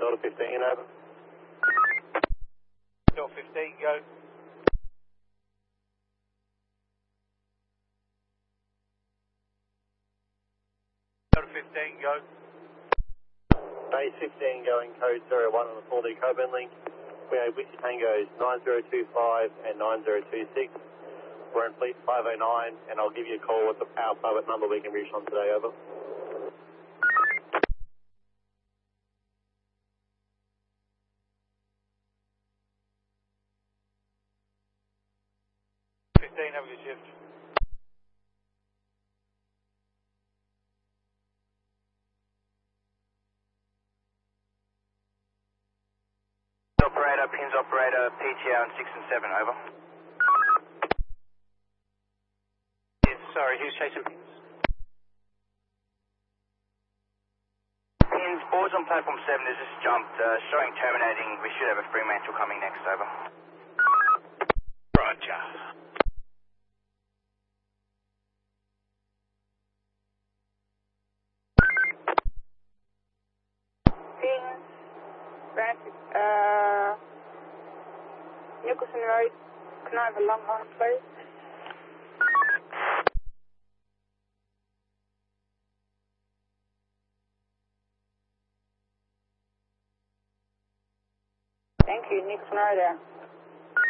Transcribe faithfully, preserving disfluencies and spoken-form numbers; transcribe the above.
Delta fifteen, over. Delta fifteen, go. Delta fifteen, go. Base fifteen going code zero one on the four D Coburn link. We have Whiskey Tangos nine zero two five and nine zero two six. We're in fleet five oh nine, and I'll give you a call with the power private number we can reach on today, over. fifteen, have a good shift. Operator, pins operator, P T O on six and seven, over. Yes, sorry, who's chasing pins? Pins, boards on platform seven has just jumped, uh, showing terminating. We should have a Fremantle coming next, over. Roger. Pins, uh, Nicholson Road, can I have a Longhorn, please? Thank you, Nicholson Road out.